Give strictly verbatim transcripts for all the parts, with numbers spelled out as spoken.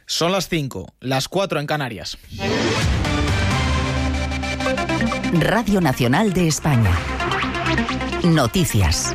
Son las cinco, las cuatro en Canarias. Radio Nacional de España. Noticias.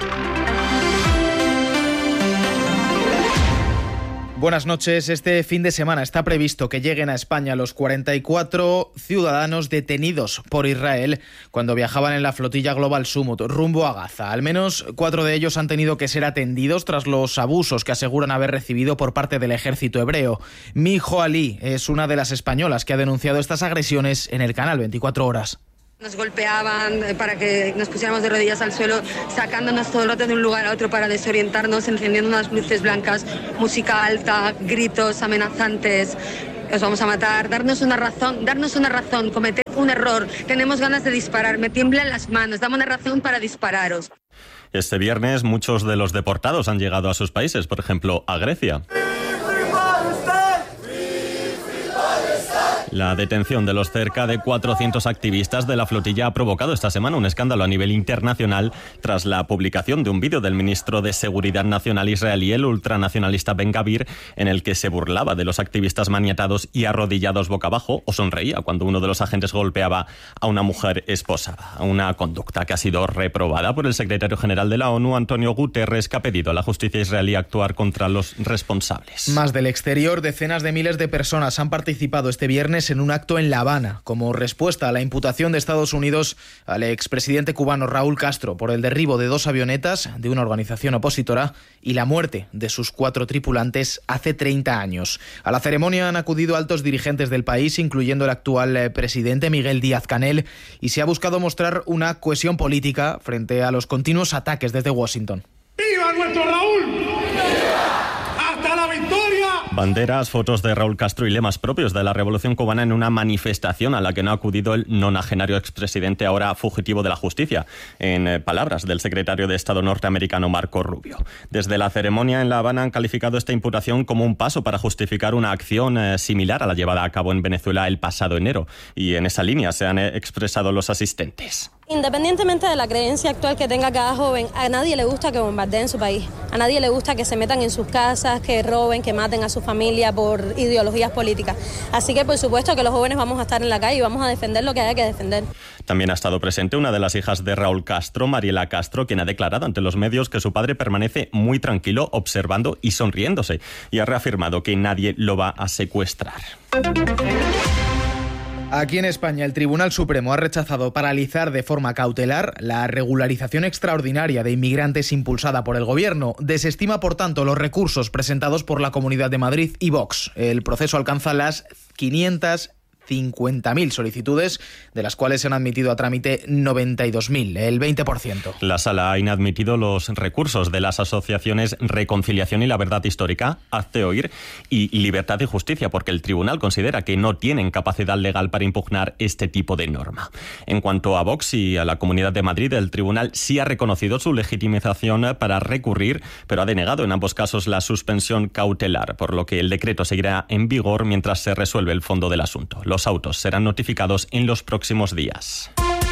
Buenas noches. Este fin de semana está previsto que lleguen a España los cuarenta y cuatro ciudadanos detenidos por Israel cuando viajaban en la flotilla Global Summit rumbo a Gaza. Al menos cuatro de ellos han tenido que ser atendidos tras los abusos que aseguran haber recibido por parte del ejército hebreo. Mijo Ali es una de las españolas que ha denunciado estas agresiones en el canal veinticuatro horas. Nos golpeaban para que nos pusiéramos de rodillas al suelo, sacándonos todo el rato de un lugar a otro para desorientarnos, encendiendo unas luces blancas, música alta, gritos amenazantes. Os vamos a matar, darnos una razón, darnos una razón, cometer un error, tenemos ganas de disparar, me tiemblan las manos, dame una razón para dispararos. Este viernes muchos de los deportados han llegado a sus países, por ejemplo, a Grecia. La detención de los cerca de cuatrocientos activistas de la flotilla ha provocado esta semana un escándalo a nivel internacional tras la publicación de un vídeo del ministro de Seguridad Nacional israelí, el ultranacionalista Ben Gvir, en el que se burlaba de los activistas maniatados y arrodillados boca abajo o sonreía cuando uno de los agentes golpeaba a una mujer esposada. Una conducta que ha sido reprobada por el secretario general de la ONU, Antonio Guterres, que ha pedido a la justicia israelí actuar contra los responsables. Más del exterior, decenas de miles de personas han participado este viernes en un acto en La Habana, como respuesta a la imputación de Estados Unidos al expresidente cubano Raúl Castro por el derribo de dos avionetas de una organización opositora y la muerte de sus cuatro tripulantes hace treinta años. A la ceremonia han acudido altos dirigentes del país, incluyendo el actual presidente Miguel Díaz-Canel, y se ha buscado mostrar una cohesión política frente a los continuos ataques desde Washington. ¡Viva nuestro Raúl! ¡Hasta la victoria! Banderas, fotos de Raúl Castro y lemas propios de la Revolución Cubana en una manifestación a la que no ha acudido el nonagenario expresidente, ahora fugitivo de la justicia, en palabras del secretario de Estado norteamericano Marco Rubio. Desde la ceremonia en La Habana han calificado esta imputación como un paso para justificar una acción eh, similar a la llevada a cabo en Venezuela el pasado enero, y en esa línea se han eh, expresado los asistentes. Independientemente de la creencia actual que tenga cada joven, a nadie le gusta que bombardeen su país, a nadie le gusta que se metan en sus casas, que roben, que maten a su familia por ideologías políticas. Así que por supuesto que los jóvenes vamos a estar en la calle y vamos a defender lo que haya que defender. También ha estado presente una de las hijas de Raúl Castro, Mariela Castro, quien ha declarado ante los medios que su padre permanece muy tranquilo, observando y sonriéndose, y ha reafirmado que nadie lo va a secuestrar. Aquí en España, el Tribunal Supremo ha rechazado paralizar de forma cautelar la regularización extraordinaria de inmigrantes impulsada por el Gobierno. Desestima, por tanto, los recursos presentados por la Comunidad de Madrid y Vox. El proceso alcanza las quinientas cincuenta mil solicitudes, de las cuales se han admitido a trámite noventa y dos mil, el veinte por ciento. La Sala ha inadmitido los recursos de las asociaciones Reconciliación y la Verdad Histórica, Hazte Oír y Libertad y Justicia, porque el tribunal considera que no tienen capacidad legal para impugnar este tipo de norma. En cuanto a Vox y a la Comunidad de Madrid, el tribunal sí ha reconocido su legitimización para recurrir, pero ha denegado en ambos casos la suspensión cautelar, por lo que el decreto seguirá en vigor mientras se resuelve el fondo del asunto. Los autos serán notificados en los próximos días.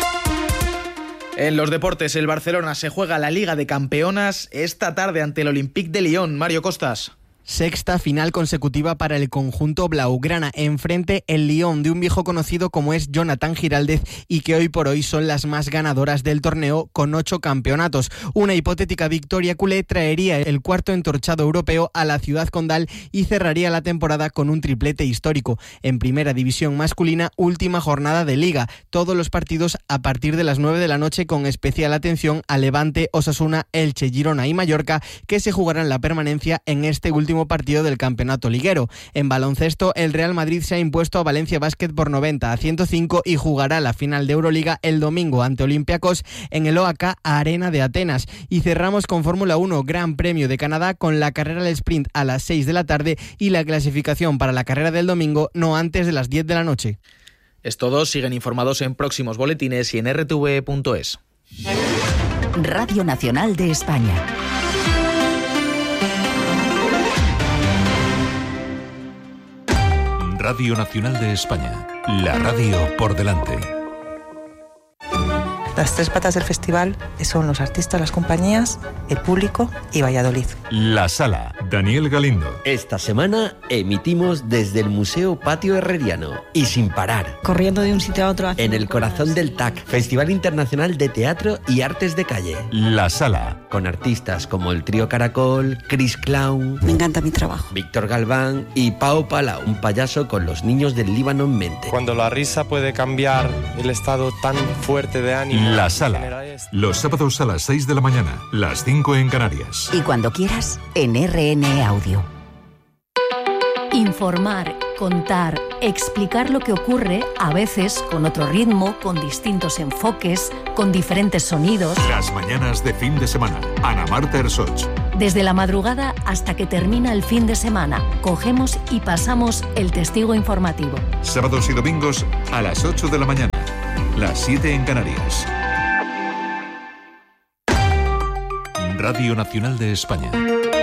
En los deportes, el Barcelona se juega la Liga de Campeonas esta tarde ante el Olympique de Lyon. Mario Costas. Sexta final consecutiva para el conjunto blaugrana. Enfrente el Lyon de un viejo conocido como es Jonathan Giraldez y que hoy por hoy son las más ganadoras del torneo con ocho campeonatos. Una hipotética victoria culé traería el cuarto entorchado europeo a la ciudad condal y cerraría la temporada con un triplete histórico. En primera división masculina, última jornada de liga. Todos los partidos a partir de las nueve de la noche, con especial atención a Levante, Osasuna, Elche, Girona y Mallorca, que se jugarán la permanencia en este último partido del campeonato liguero. En baloncesto, el Real Madrid se ha impuesto a Valencia Basket por noventa a ciento cinco y jugará la final de Euroliga el domingo ante Olympiacos en el O A K Arena de Atenas. Y cerramos con Fórmula uno, Gran Premio de Canadá, con la carrera del sprint a las seis de la tarde y la clasificación para la carrera del domingo no antes de las diez de la noche. Es todo, siguen informados en próximos boletines y en r t v punto es. Radio Nacional de España. Radio Nacional de España, la radio por delante. Las tres patas del festival son los artistas, las compañías, el público y Valladolid. La Sala, Daniel Galindo. Esta semana emitimos desde el Museo Patio Herreriano y sin parar. Corriendo de un sitio a otro. En el corazón del T A C, Festival Internacional de Teatro y Artes de Calle. La Sala. Con artistas como el Trío Caracol, Chris Clown. Me encanta mi trabajo. Víctor Galván y Pau Palau, un payaso con los niños del Líbano en mente. Cuando la risa puede cambiar el estado tan fuerte de ánimo. La Sala. Los sábados a las seis de la mañana, las cinco en Canarias. Y cuando quieras, en R N Audio. Informar, contar, explicar lo que ocurre, a veces con otro ritmo, con distintos enfoques, con diferentes sonidos. Las mañanas de fin de semana. Ana Marta Ersoch. Desde la madrugada hasta que termina el fin de semana, cogemos y pasamos el testigo informativo. Sábados y domingos a las ocho de la mañana, las siete en Canarias. Radio Nacional de España.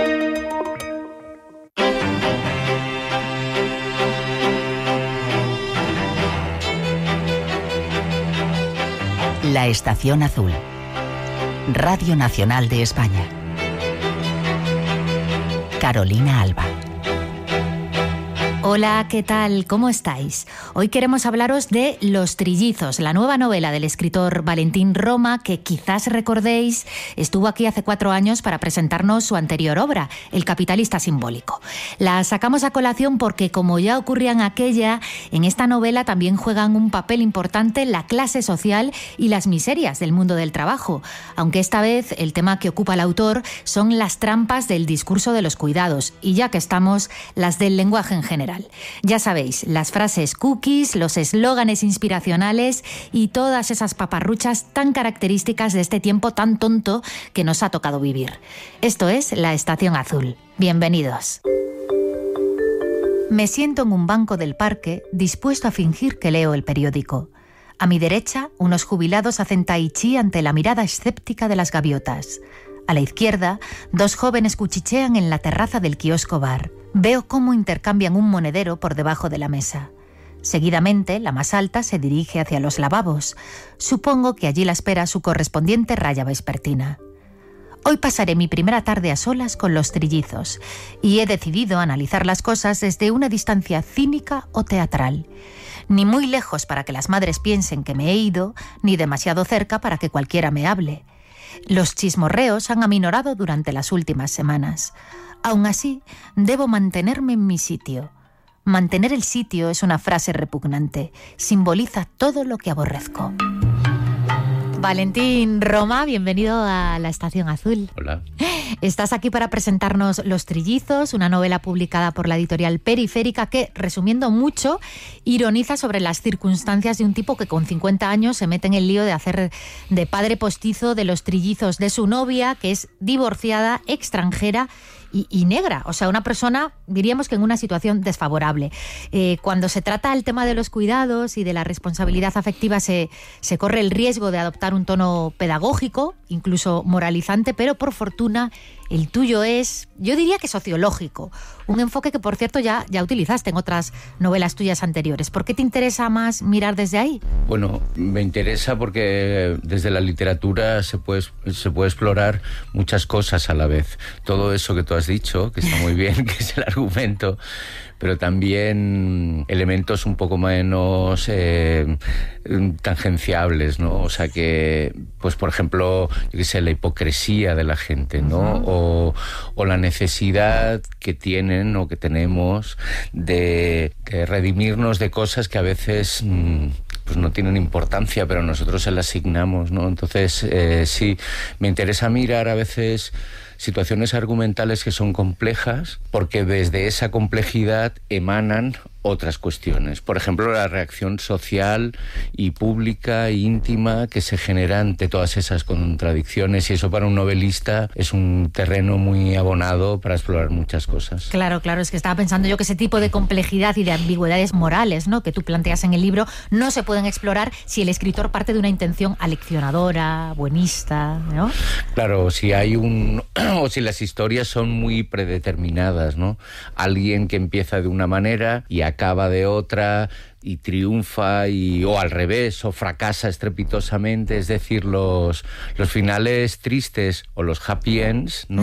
La Estación Azul. Radio Nacional de España. Carolina Alba. Hola, ¿qué tal? ¿Cómo estáis? Hoy queremos hablaros de Los Trillizos, la nueva novela del escritor Valentín Roma, que quizás recordéis estuvo aquí hace cuatro años para presentarnos su anterior obra, El capitalista simbólico. La sacamos a colación porque, como ya ocurría en aquella, en esta novela también juegan un papel importante la clase social y las miserias del mundo del trabajo, aunque esta vez el tema que ocupa el autor son las trampas del discurso de los cuidados y, ya que estamos, las del lenguaje en general. Ya sabéis, las frases cookies, los eslóganes inspiracionales y todas esas paparruchas tan características de este tiempo tan tonto que nos ha tocado vivir. Esto es La Estación Azul. Bienvenidos. Me siento en un banco del parque, dispuesto a fingir que leo el periódico. A mi derecha, unos jubilados hacen tai chi ante la mirada escéptica de las gaviotas. A la izquierda, dos jóvenes cuchichean en la terraza del kiosco bar. Veo cómo intercambian un monedero por debajo de la mesa. Seguidamente, la más alta se dirige hacia los lavabos. Supongo que allí la espera su correspondiente raya vespertina. Hoy pasaré mi primera tarde a solas con Los Trillizos y he decidido analizar las cosas desde una distancia cínica o teatral. Ni muy lejos para que las madres piensen que me he ido, ni demasiado cerca para que cualquiera me hable. Los chismorreos han aminorado durante las últimas semanas. Aún así, debo mantenerme en mi sitio. Mantener el sitio es una frase repugnante. Simboliza todo lo que aborrezco. Valentín Roma, bienvenido a La Estación Azul. Hola. Estás aquí para presentarnos Los Trillizos, una novela publicada por la editorial Periférica que, resumiendo mucho, ironiza sobre las circunstancias de un tipo que con cincuenta años se mete en el lío de hacer de padre postizo de los trillizos de su novia, que es divorciada, extranjera y, y negra. O sea, una persona, diríamos que en una situación desfavorable. Eh, cuando se trata el tema de los cuidados y de la responsabilidad afectiva, se, se corre el riesgo de adoptar un tono pedagógico, incluso moralizante, pero por fortuna el tuyo es, yo diría que sociológico, un enfoque que por cierto ya, ya utilizaste en otras novelas tuyas anteriores. ¿Por qué te interesa más mirar desde ahí? Bueno, me interesa porque desde la literatura se puede, se puede explorar muchas cosas a la vez. Todo eso que tú has dicho, que está muy bien, que es el argumento, pero también elementos un poco menos eh, tangenciables, ¿no? O sea que, pues por ejemplo, yo qué sé, la hipocresía de la gente, ¿no? Uh-huh. O, o la necesidad que tienen o que tenemos de, de redimirnos de cosas que a veces mmm, pues no tienen importancia, pero nosotros se las asignamos, ¿no? Entonces, eh, sí, me interesa mirar a veces situaciones argumentales que son complejas, porque desde esa complejidad emanan otras cuestiones. Por ejemplo, la reacción social y pública e íntima que se genera ante todas esas contradicciones, y eso para un novelista es un terreno muy abonado para explorar muchas cosas. Claro, claro, es que estaba pensando yo que ese tipo de complejidad y de ambigüedades morales, ¿no?, que tú planteas en el libro, no se pueden explorar si el escritor parte de una intención aleccionadora, buenista, ¿no? Claro, si hay un... o si las historias son muy predeterminadas, ¿no? Alguien que empieza de una manera y acaba de otra, y triunfa y o al revés o fracasa estrepitosamente, es decir, los los finales tristes o los happy ends, ¿no?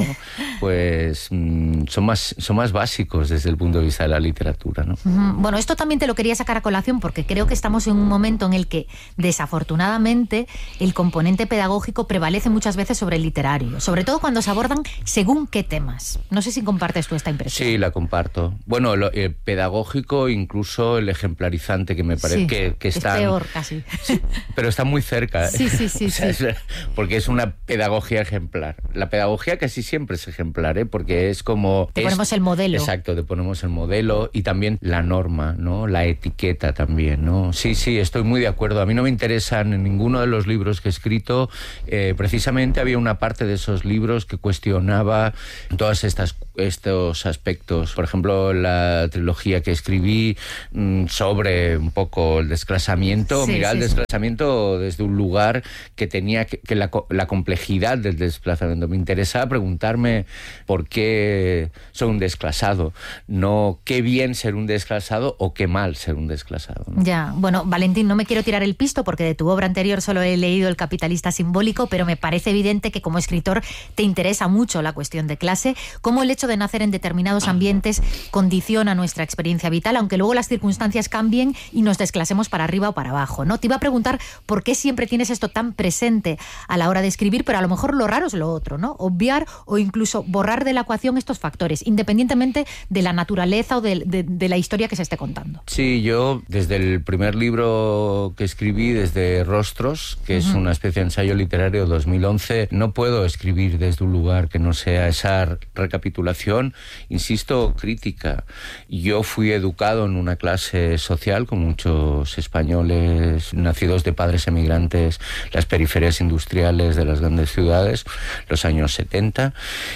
Pues mmm, son más son más básicos desde el punto de vista de la literatura, ¿no? Bueno, esto también te lo quería sacar a colación porque creo que estamos en un momento en el que desafortunadamente el componente pedagógico prevalece muchas veces sobre el literario, sobre todo cuando se abordan según qué temas. No sé si compartes tú esta impresión. Sí, la comparto. Bueno, lo, el pedagógico, incluso el ejemplarizante, que me parece sí, que, que están... es peor casi. Sí, pero está muy cerca. Sí, sí, sí. O sea, sí. Es, porque es una pedagogía ejemplar. La pedagogía casi siempre es ejemplar, ¿eh? Porque es como... Te es, ponemos el modelo. Exacto, te ponemos el modelo y también la norma, ¿no? La etiqueta también, ¿no? Sí, sí, estoy muy de acuerdo. A mí no me interesan en ninguno de los libros que he escrito. Eh, precisamente había una parte de esos libros que cuestionaba todas estas estos aspectos. Por ejemplo, la trilogía que escribí mmm, sobre un poco el desclasamiento, sí, mirar sí, el sí. desclasamiento desde un lugar que tenía que, que la, la complejidad del desplazamiento. Me interesaba preguntarme por qué soy un desclasado, no qué bien ser un desclasado o qué mal ser un desclasado, ¿no? Ya, bueno, Valentín, no me quiero tirar el pisto porque de tu obra anterior solo he leído El capitalista simbólico, pero me parece evidente que como escritor te interesa mucho la cuestión de clase, cómo el hecho de nacer en determinados ambientes condiciona nuestra experiencia vital, aunque luego las circunstancias cambien y nos desclasemos para arriba o para abajo, ¿no? Te iba a preguntar por qué siempre tienes esto tan presente a la hora de escribir, pero a lo mejor lo raro es lo otro, ¿no? Obviar o incluso borrar de la ecuación estos factores, independientemente de la naturaleza o de, de, de la historia que se esté contando. Sí, yo desde el primer libro que escribí, desde Rostros, que es uh-huh. una especie de ensayo literario dos mil once, no puedo escribir desde un lugar que no sea esa recapitulación, insisto, crítica. Yo fui educado en una clase social con muchos españoles nacidos de padres emigrantes, las periferias industriales de las grandes ciudades, los años setenta,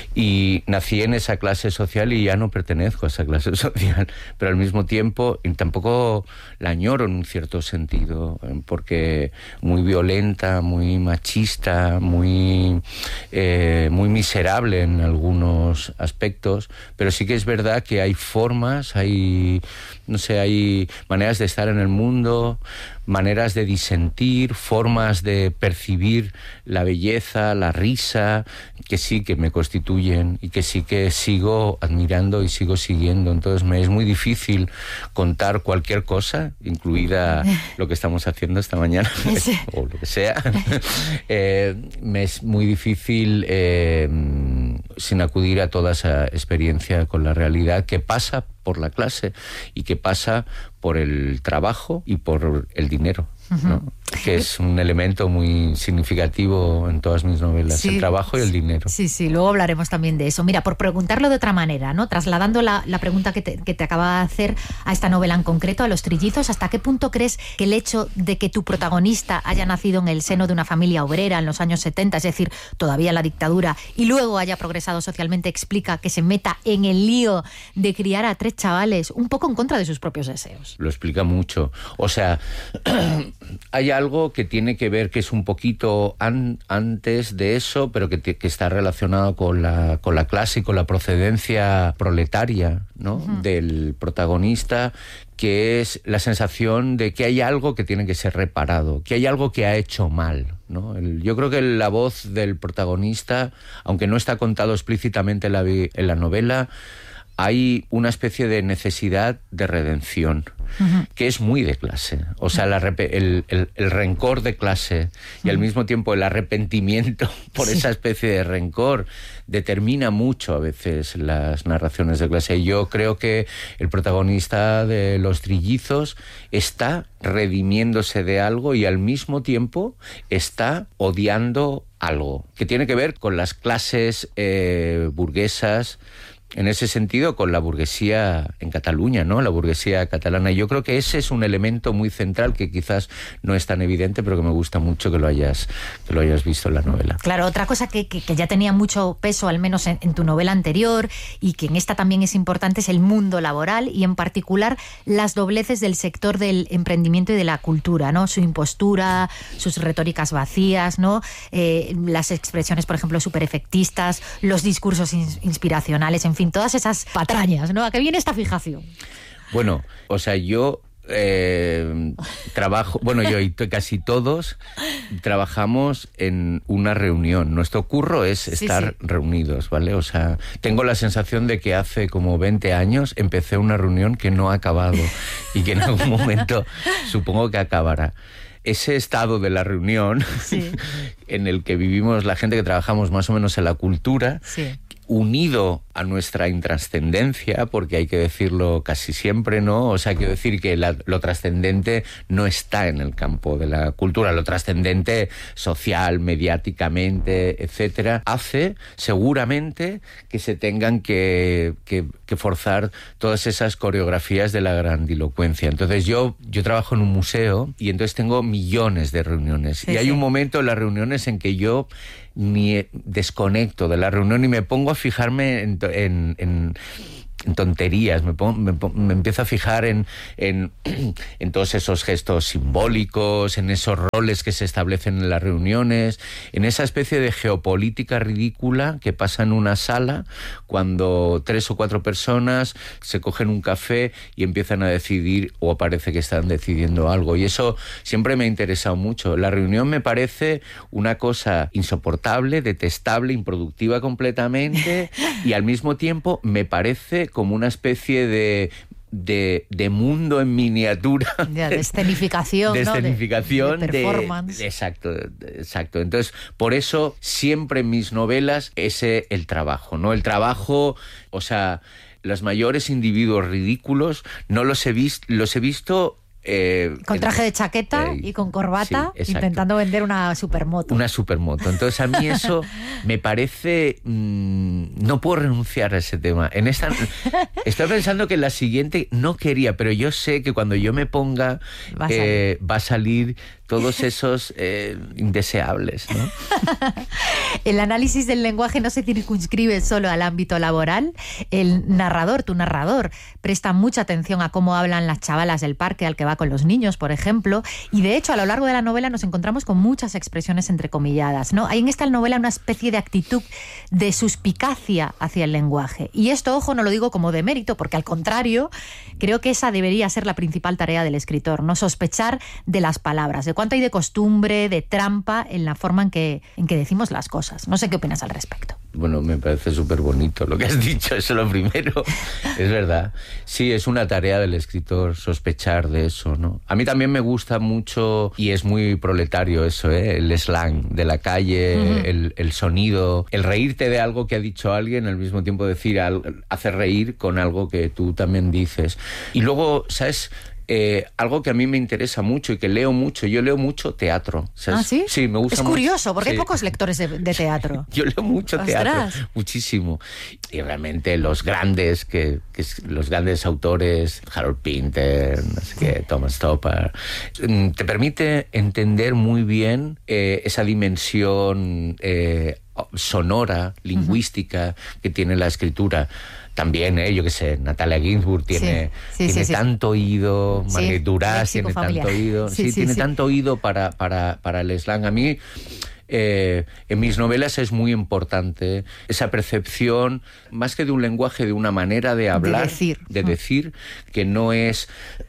y nací en esa clase social y ya no pertenezco a esa clase social, pero al mismo tiempo y tampoco la añoro en un cierto sentido, porque muy violenta, muy machista, muy, eh, muy miserable en algunos aspectos, pero sí que es verdad que hay formas, hay, no sé, hay maneras de estar en el mundo, maneras de disentir, formas de percibir la belleza, la risa, que sí que me constituyen y que sí que sigo admirando y sigo siguiendo. Entonces me es muy difícil contar cualquier cosa, incluida lo que estamos haciendo esta mañana, sí. o lo que sea. eh, me es muy difícil eh, sin acudir a toda esa experiencia con la realidad que pasa por la clase y que pasa por el trabajo y por el dinero, ¿no? Uh-huh. Que es un elemento muy significativo en todas mis novelas, sí, el trabajo y el dinero. Sí, sí, luego hablaremos también de eso. Mira, por preguntarlo de otra manera, ¿no? Trasladando la, la pregunta que te, que te acaba de hacer a esta novela en concreto, a Los trillizos, ¿hasta qué punto crees que el hecho de que tu protagonista haya nacido en el seno de una familia obrera en los años setenta, es decir, todavía la dictadura, y luego haya progresado socialmente, explica que se meta en el lío de criar a tres chavales un poco en contra de sus propios deseos? Lo explica mucho. O sea, hay algo que tiene que ver, que es un poquito an, antes de eso, pero que, te, que está relacionado con la, con la clase y con la procedencia proletaria, ¿no? Uh-huh. Del protagonista, que es la sensación de que hay algo que tiene que ser reparado, que hay algo que ha hecho mal, ¿no? El, yo creo que la voz del protagonista, aunque no está contado explícitamente en la, en la novela, hay una especie de necesidad de redención, uh-huh. que es muy de clase. O sea, la, el, el, el rencor de clase y uh-huh. al mismo tiempo el arrepentimiento por sí. esa especie de rencor determina mucho a veces las narraciones de clase. Y yo creo que el protagonista de Los trillizos está redimiéndose de algo y al mismo tiempo está odiando algo que tiene que ver con las clases eh, burguesas, en ese sentido, con la burguesía en Cataluña, ¿no? La burguesía catalana. Y yo creo que ese es un elemento muy central que quizás no es tan evidente, pero que me gusta mucho que lo hayas, que lo hayas visto en la novela. Claro, otra cosa que, que, que ya tenía mucho peso, al menos en, en tu novela anterior, y que en esta también es importante, es el mundo laboral y en particular las dobleces del sector del emprendimiento y de la cultura, ¿no? Su impostura, sus retóricas vacías, ¿no? Eh, las expresiones, por ejemplo, súper efectistas, los discursos in- inspiracionales, en fin, todas esas patrañas, ¿no? ¿A qué viene esta fijación? Bueno, o sea, yo eh, trabajo, bueno, yo y casi todos trabajamos en una reunión. Nuestro curro es estar sí, sí. reunidos, ¿vale? O sea, tengo la sensación de que hace como veinte años empecé una reunión que no ha acabado y que en algún momento supongo que acabará. Ese estado de la reunión sí. en el que vivimos la gente que trabajamos más o menos en la cultura, sí. unido a nuestra intrascendencia, porque hay que decirlo casi siempre, ¿no? O sea, quiero decir que la, lo trascendente no está en el campo de la cultura, lo trascendente social, mediáticamente, etcétera, hace seguramente que se tengan que, que, que forzar todas esas coreografías de la grandilocuencia. Entonces yo, yo trabajo en un museo y entonces tengo millones de reuniones. Sí, y hay sí. un momento en las reuniones en que yo ni desconecto de la reunión y me pongo a fijarme en, en, en, en tonterías, me, pongo, me, me empiezo a fijar en, en, en todos esos gestos simbólicos, en esos roles que se establecen en las reuniones, en esa especie de geopolítica ridícula que pasa en una sala cuando tres o cuatro personas se cogen un café y empiezan a decidir, o parece que están decidiendo algo, y eso siempre me ha interesado mucho. La reunión me parece una cosa insoportable, detestable, improductiva completamente, y al mismo tiempo me parece como una especie de De, de mundo en miniatura. Ya, de escenificación, de ¿no? escenificación, de, de performance. De, de, exacto, de, exacto. Entonces, por eso siempre en mis novelas ese el trabajo, ¿no? El trabajo, o sea, los mayores individuos ridículos no los he visto, los he visto Eh, con traje de chaqueta eh, y con corbata, sí, intentando vender una supermoto. Una supermoto. Entonces a mí eso me parece... Mmm, no puedo renunciar a ese tema. En esta, estoy pensando que en la siguiente no quería, pero yo sé que cuando yo me ponga va a salir, eh, va a salir todos esos eh, indeseables, ¿no? El análisis del lenguaje no se circunscribe solo al ámbito laboral. El narrador, tu narrador, presta mucha atención a cómo hablan las chavalas del parque al que va con los niños, por ejemplo, y de hecho a lo largo de la novela nos encontramos con muchas expresiones entrecomilladas, ¿no? Hay en esta novela una especie de actitud de suspicacia hacia el lenguaje, y esto, ojo, no lo digo como demérito, porque al contrario, creo que esa debería ser la principal tarea del escritor, no sospechar de las palabras, de cuánto hay de costumbre, de trampa en la forma en que, en que decimos las cosas. No sé qué opinas al respecto. Bueno, me parece súper bonito lo que has dicho, eso es lo primero. Es verdad. Sí, es una tarea del escritor sospechar de eso, ¿no? A mí también me gusta mucho, y es muy proletario eso, ¿eh? El slang de la calle, uh-huh. el, el sonido, el reírte de algo que ha dicho alguien, al mismo tiempo decir, al, hacer reír con algo que tú también dices. Y luego, ¿sabes? Eh, algo que a mí me interesa mucho y que leo mucho, yo leo mucho teatro. ¿Ah, sí? Sí, me gusta mucho. Es curioso, porque sí. hay pocos lectores de, de teatro. Yo leo mucho ¡Ostras! Teatro, muchísimo. Y realmente los grandes, que, que los grandes autores, Harold Pinter, no sé qué, Thomas Stoppard, te permite entender muy bien eh, esa dimensión eh, sonora, lingüística, uh-huh. que tiene la escritura. También, ¿eh? yo qué sé, Natalia Ginsburg tiene, sí, sí, sí, tiene sí. tanto oído, sí, Marguerite Duras tiene familiar. tanto oído, sí, sí, sí, sí, tiene sí. tanto oído para, para, para el slang. A mí, eh, en mis novelas es muy importante esa percepción, más que de un lenguaje, de una manera de hablar, de decir, de decir que no es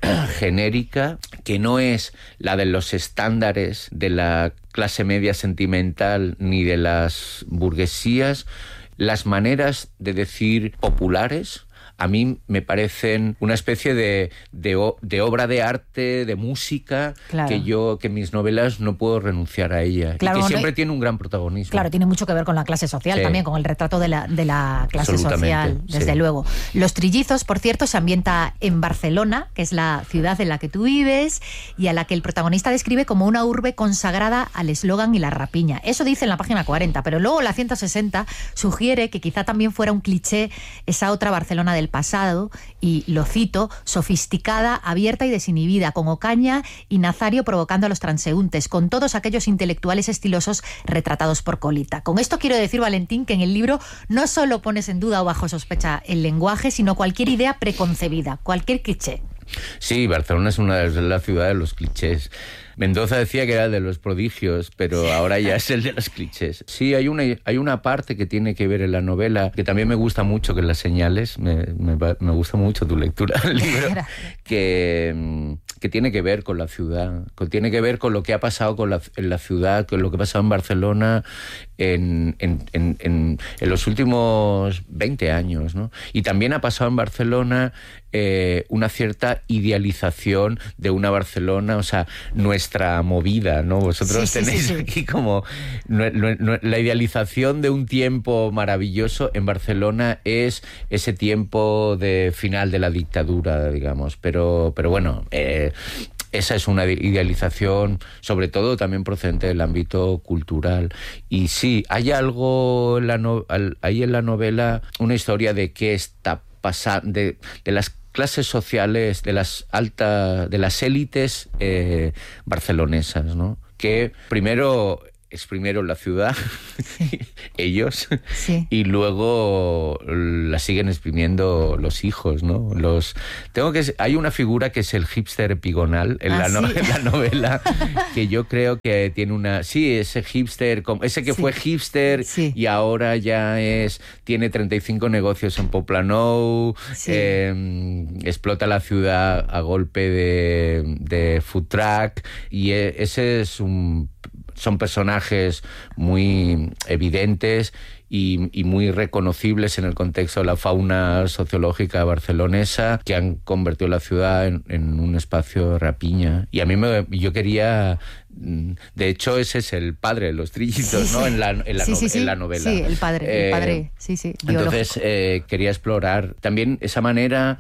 genérica, que no es la de los estándares de la clase media sentimental ni de las burguesías. Las maneras de decir populares a mí me parecen una especie de, de, de obra de arte, de música, claro. que yo, que en mis novelas no puedo renunciar a ella. Claro, y que siempre tiene un gran protagonismo. Claro, tiene mucho que ver con la clase social sí. también, con el retrato de la, de la clase social, desde sí. luego. Los Trillizos, por cierto, se ambienta en Barcelona, que es la ciudad en la que tú vives, y a la que el protagonista describe como una urbe consagrada al eslogan y la rapiña. Eso dice en la página cuarenta, pero luego la ciento sesenta sugiere que quizá también fuera un cliché esa otra Barcelona del pasado, y lo cito, sofisticada, abierta y desinhibida, con Ocaña y Nazario provocando a los transeúntes, con todos aquellos intelectuales estilosos retratados por Colita. Con esto quiero decir, Valentín, que en el libro no solo pones en duda o bajo sospecha el lenguaje, sino cualquier idea preconcebida, cualquier cliché. Sí, Barcelona es una de las ciudades de los clichés. Mendoza decía que era el de los prodigios, pero ahora ya es el de los clichés. Sí, hay una, hay una parte que tiene que ver en la novela, que también me gusta mucho, que las señales, me, me, me gusta mucho tu lectura del libro, que, que tiene que ver con la ciudad, que tiene que ver con lo que ha pasado con la, en la ciudad, con lo que ha pasado en Barcelona en, en, en, en, en los últimos veinte años, ¿no? Y también ha pasado en Barcelona eh, una cierta idealización de una Barcelona, o sea, nuestra movida, ¿no? Vosotros sí, tenéis sí, sí, sí. aquí como no, no, no, la idealización de un tiempo maravilloso. En Barcelona es ese tiempo de final de la dictadura, digamos, pero, pero bueno, eh, esa es una idealización, sobre todo también procedente del ámbito cultural. Y sí, hay algo en la no, hay en la novela una historia de qué está pasando, de, de las clases sociales, de las altas, de las élites eh, barcelonesas, ¿no? Que primero exprimieron la ciudad, sí. ellos, sí. y luego la siguen exprimiendo los hijos, ¿no? Los tengo que hay una figura que es el hipster epigonal en, ah, la, no, ¿sí? en la novela, que yo creo que tiene una sí ese hipster, ese que sí. fue hipster sí. y ahora ya es tiene treinta y cinco negocios en Poblenou, sí. eh, explota la ciudad a golpe de, de food truck, y ese es un son personajes muy evidentes y, y muy reconocibles en el contexto de la fauna sociológica barcelonesa, que han convertido la ciudad en, en un espacio de rapiña. Y a mí me, yo quería... De hecho, ese es el padre de los trillizos, sí, ¿no? En la, en la, sí, no, sí, sí. en la novela. Sí, el padre, eh, el padre, sí, sí. Biológico. Entonces, eh, quería explorar también esa manera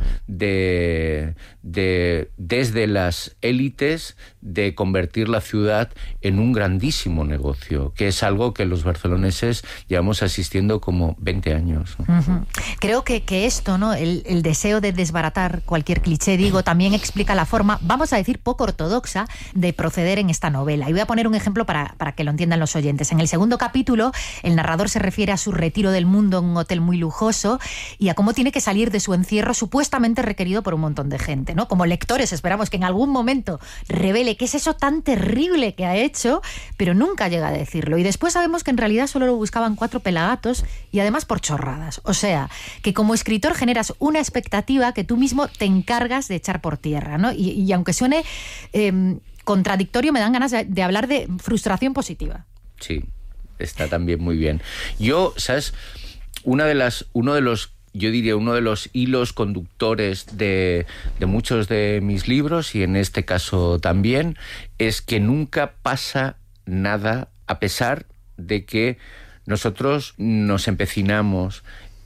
de, de, desde las élites, de convertir la ciudad en un grandísimo negocio, que es algo que los barceloneses llevamos asistiendo como veinte años, ¿no? Uh-huh. Creo que, que esto, ¿no? El, el deseo de desbaratar cualquier cliché, digo, también explica la forma, vamos a decir, poco ortodoxa de proceder en esta novela. Y voy a poner un ejemplo para, para que lo entiendan los oyentes. En el segundo capítulo, el narrador se refiere a su retiro del mundo en un hotel muy lujoso y a cómo tiene que salir de su encierro supuestamente requerido por un montón de gente, ¿no? Como lectores esperamos que en algún momento revele qué es eso tan terrible que ha hecho, pero nunca llega a decirlo. Y después sabemos que en realidad solo lo buscaban cuatro pelagatos y además por chorradas. O sea, que como escritor generas una expectativa que tú mismo te encargas de echar por tierra, ¿no? Y, y aunque suene... Eh, contradictorio, me dan ganas de, de hablar de frustración positiva. Sí, está también muy bien. Yo, ¿sabes? Una de las, uno de los, yo diría, uno de los hilos conductores de, de muchos de mis libros, y en este caso también, es que nunca pasa nada a pesar de que nosotros nos empecinamos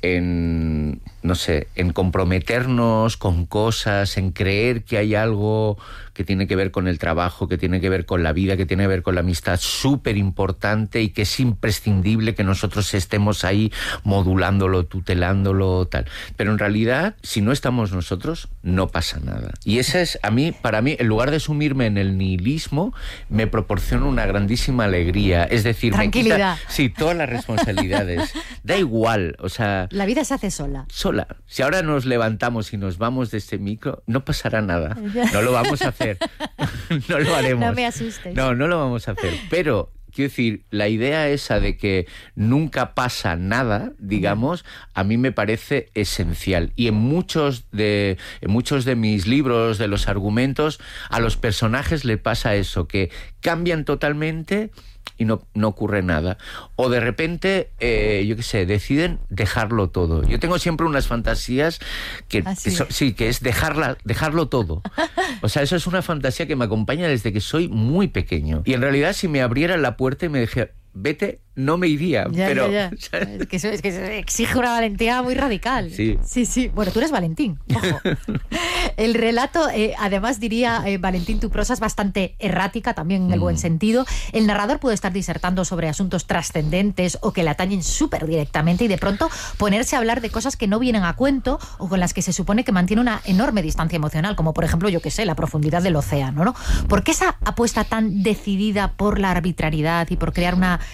en, no sé, en comprometernos con cosas, en creer que hay algo que tiene que ver con el trabajo, que tiene que ver con la vida, que tiene que ver con la amistad, súper importante, y que es imprescindible que nosotros estemos ahí modulándolo, tutelándolo, tal. Pero en realidad, si no estamos nosotros, no pasa nada. Y ese es, a mí, para mí, en lugar de sumirme en el nihilismo, me proporciona una grandísima alegría. Es decir, tranquilidad. Me quita, sí, todas las responsabilidades. Da igual, o sea... La vida se hace sola. Sola. Si ahora nos levantamos y nos vamos de este micro, no pasará nada. No lo vamos a hacer. No lo haremos. No me asustes. No, no lo vamos a hacer. Pero, quiero decir, la idea esa de que nunca pasa nada, digamos, a mí me parece esencial. Y en muchos de, en muchos de mis libros, de los argumentos, a los personajes le pasa eso, que cambian totalmente y no, no ocurre nada. O de repente, eh, yo qué sé, deciden dejarlo todo. Yo tengo siempre unas fantasías que, ¿Ah, sí? que so, sí, que es dejarla, dejarlo todo. O sea, eso es una fantasía que me acompaña desde que soy muy pequeño. Y en realidad, si me abrieran la puerta y me dijera, vete, no me iría. Ya, pero ya, ya. Es, que, es que exige una valentía muy radical. Sí. Sí, sí. Bueno, tú eres Valentín, ojo. El relato, eh, además diría eh, Valentín, tu prosa es bastante errática, también en el mm. buen sentido. El narrador puede estar disertando sobre asuntos trascendentes o que le atañen súper directamente y de pronto ponerse a hablar de cosas que no vienen a cuento o con las que se supone que mantiene una enorme distancia emocional, como por ejemplo, yo qué sé, la profundidad del océano, ¿no? ¿Por qué esa apuesta tan decidida por la arbitrariedad y por crear una... Eso, lo que digo,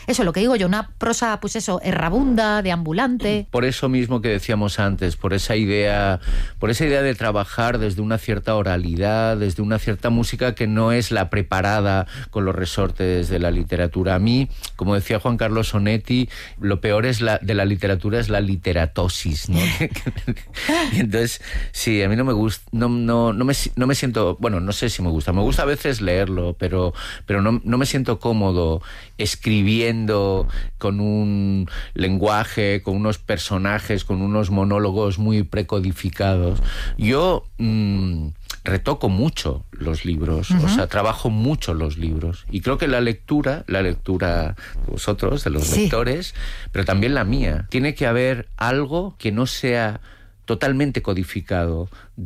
digo yo, una prosa, pues eso, errabunda, deambulante. Por eso mismo que decíamos antes, por esa idea, por esa idea de trabajar desde una cierta oralidad, desde una cierta música que no es la preparada con los resortes de la literatura. A mí, como decía Juan Carlos Onetti, lo peor es la, de la literatura es la literatosis, ¿no? Y entonces, sí, a mí no me gusta, no, no, no, me, no me siento, bueno, no sé si me gusta, me gusta a veces leerlo, pero, pero no, no me siento cómodo escribiendo con un lenguaje, con unos personajes, con unos monólogos muy precodificados. Yo mmm, retoco mucho los libros, uh-huh. o sea, trabajo mucho los libros. Y creo que la lectura, la lectura de vosotros, de los sí. lectores, pero también la mía, tiene que haber algo que no sea totalmente codificado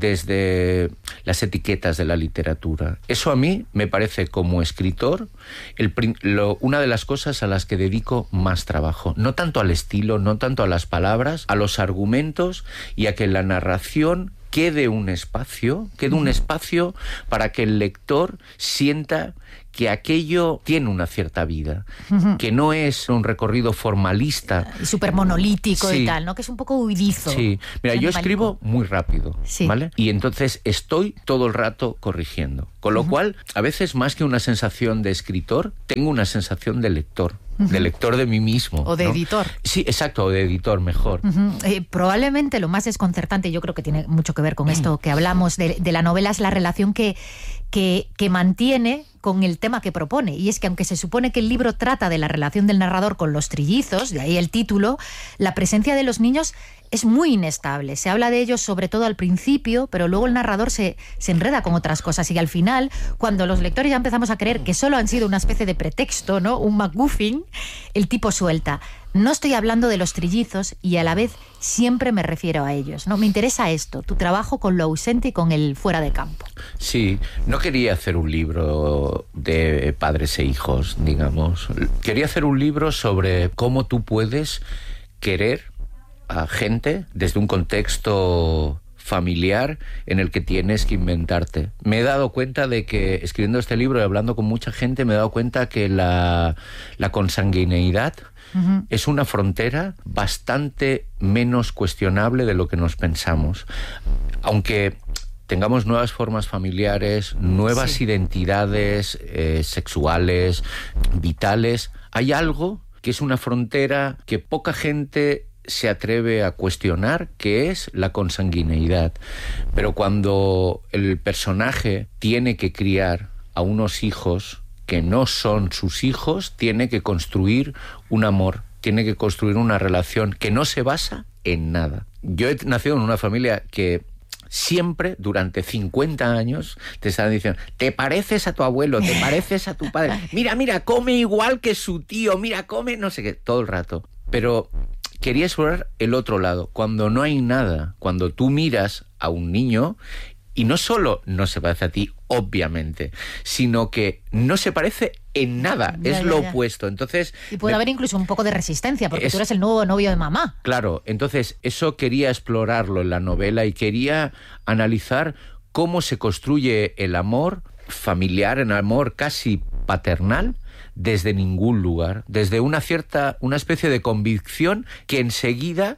desde las etiquetas de la literatura. Eso a mí me parece, como escritor, el, lo, una de las cosas a las que dedico más trabajo. No tanto al estilo, no tanto a las palabras, a los argumentos y a que la narración quede un espacio, quede un espacio para que el lector sienta que aquello tiene una cierta vida, uh-huh. que no es un recorrido formalista. Súper monolítico sí. y tal, ¿no? Que es un poco huidizo. Sí, mira, yo escribo muy rápido, sí. ¿vale? Y entonces estoy todo el rato corrigiendo. Con lo uh-huh. cual, a veces más que una sensación de escritor, tengo una sensación de lector. Uh-huh. De lector de mí mismo. O de ¿no? editor. Sí, exacto, o de editor, mejor. Uh-huh. Eh, probablemente lo más desconcertante, yo creo que tiene mucho que ver con esto que hablamos de, de la novela, es la relación que, que, que mantiene con el tema que propone. Y es que aunque se supone que el libro trata de la relación del narrador con los trillizos, de ahí el título, la presencia de los niños es muy inestable. Se habla de ellos sobre todo al principio, pero luego el narrador se, se enreda con otras cosas. Y al final, cuando los lectores ya empezamos a creer que solo han sido una especie de pretexto, ¿no? Un MacGuffin, el tipo suelta: no estoy hablando de los trillizos y a la vez siempre me refiero a ellos, ¿no? Me interesa esto, tu trabajo con lo ausente y con el fuera de campo. Sí, no quería hacer un libro de padres e hijos, digamos. Quería hacer un libro sobre cómo tú puedes querer a gente desde un contexto familiar en el que tienes que inventarte. Me he dado cuenta de que, escribiendo este libro y hablando con mucha gente, me he dado cuenta que la, la consanguineidad uh-huh. es una frontera bastante menos cuestionable de lo que nos pensamos. Aunque tengamos nuevas formas familiares, nuevas sí. identidades eh, sexuales, vitales, hay algo que es una frontera que poca gente se atreve a cuestionar, que es la consanguineidad. Pero cuando el personaje tiene que criar a unos hijos que no son sus hijos, tiene que construir un amor, tiene que construir una relación que no se basa en nada. Yo he nacido en una familia que siempre, durante cincuenta años, te estaban diciendo: te pareces a tu abuelo, te pareces a tu padre, mira, mira, come igual que su tío, mira, come no sé qué, todo el rato. Pero quería explorar el otro lado, cuando no hay nada, cuando tú miras a un niño y no solo no se parece a ti, obviamente, sino que no se parece en nada, ya, es ya, lo ya. opuesto. Entonces, y puede me... haber incluso un poco de resistencia, porque es... tú eres el nuevo novio de mamá. Claro, entonces eso quería explorarlo en la novela y quería analizar cómo se construye el amor familiar, el amor casi paternal, desde ningún lugar, desde una cierta, una especie de convicción que enseguida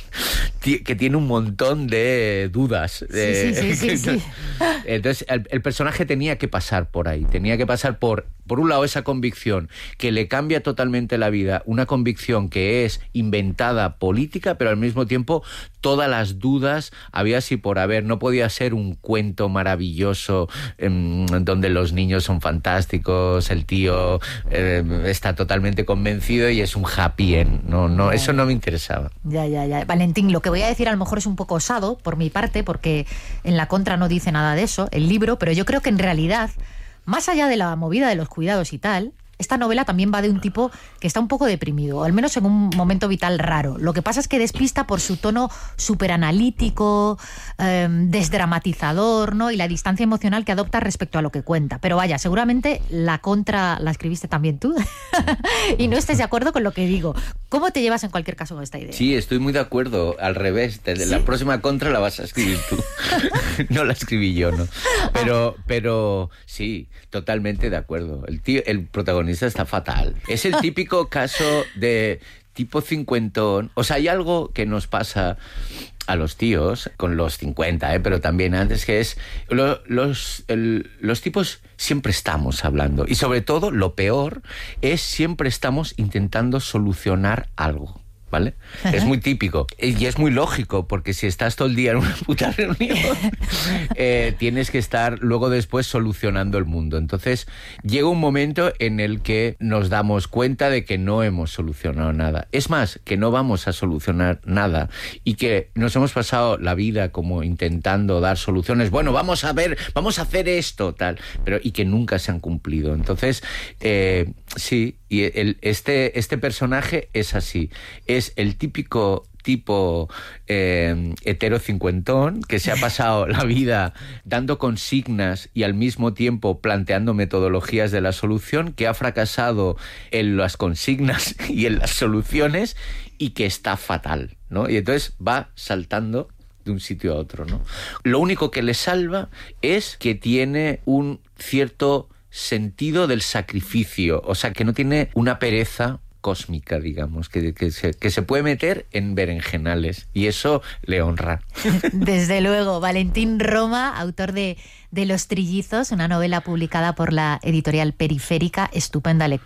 que tiene un montón de dudas. De... Sí, sí, sí, sí, sí. Entonces el, el personaje tenía que pasar por ahí, tenía que pasar por, por un lado, esa convicción que le cambia totalmente la vida, una convicción que es inventada política, pero al mismo tiempo todas las dudas había así por haber. No podía ser un cuento maravilloso eh, donde los niños son fantásticos, el tío eh, está totalmente convencido y es un happy end. No, no, eso no me interesaba. Ya, ya, ya. Valentín, lo que voy a decir a lo mejor es un poco osado por mi parte, porque en la contra no dice nada de eso, el libro, pero yo creo que en realidad, más allá de la movida de los cuidados y tal, esta novela también va de un tipo que está un poco deprimido, o al menos en un momento vital raro. Lo que pasa es que despista por su tono súper analítico, eh, desdramatizador, ¿no? Y la distancia emocional que adopta respecto a lo que cuenta. Pero vaya, seguramente la contra la escribiste también tú y no estés de acuerdo con lo que digo. ¿Cómo te llevas en cualquier caso con esta idea? Sí, estoy muy de acuerdo. Al revés, ¿sí? La próxima contra la vas a escribir tú. No la escribí yo, ¿no? Pero, pero sí, totalmente de acuerdo. El tío, el protagonista protagonista está fatal. Es el típico caso de tipo cincuentón. O sea, hay algo que nos pasa a los tíos con los cincuenta, ¿eh? Pero también antes, que es lo, los, el, los tipos siempre estamos hablando, y sobre todo lo peor es siempre estamos intentando solucionar algo, ¿vale? Ajá. Es muy típico y es muy lógico, porque si estás todo el día en una puta reunión eh, tienes que estar luego después solucionando el mundo. Entonces llega un momento en el que nos damos cuenta de que no hemos solucionado nada, es más, que no vamos a solucionar nada, y que nos hemos pasado la vida como intentando dar soluciones. Bueno, vamos a ver, vamos a hacer esto, tal, pero y que nunca se han cumplido. Entonces eh, sí, y el, este, este personaje es así, es el típico tipo eh, hetero cincuentón que se ha pasado la vida dando consignas y al mismo tiempo planteando metodologías de la solución, que ha fracasado en las consignas y en las soluciones y que está fatal, ¿no? Y entonces va saltando de un sitio a otro, ¿no? Lo único que le salva es que tiene un cierto sentido del sacrificio, o sea, que no tiene una pereza cósmica, digamos, que, que, se, que se puede meter en berenjenales, y eso le honra. Desde luego. Valentín Roma, autor de, de Los Trillizos, una novela publicada por la editorial Periférica, estupenda lectura.